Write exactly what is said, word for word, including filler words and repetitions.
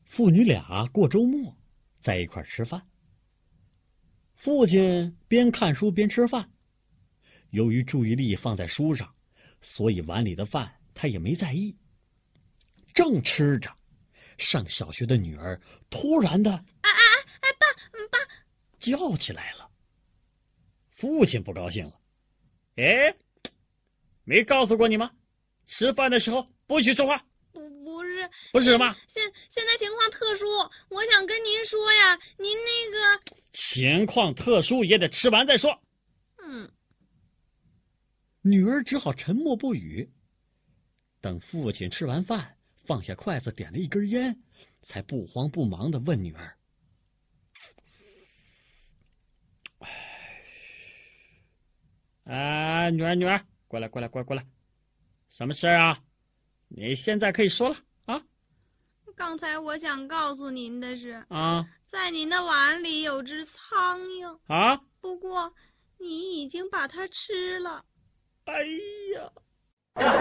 父女俩过周末在一块吃饭。父亲边看书边吃饭，由于注意力放在书上，所以碗里的饭他也没在意。正吃着，上小学的女儿突然的哎哎哎爸爸叫起来了。父亲不高兴了，哎，没告诉过你吗？吃饭的时候不许说话。 不不是不是什么？ 现现在情况特殊，我想跟您说呀，您那个情况特殊也得吃完再说。 嗯， 女儿只好沉默不语。等父亲吃完饭，放下筷子，点了一根烟，才不慌不忙地问女儿：“啊，女儿，女儿，过来，过来，过来，过来，什么事啊？你现在可以说了啊。” 刚才我想告诉您的是啊， 在您的碗里有只苍蝇啊， 不过你已经把它吃了。 哎呀！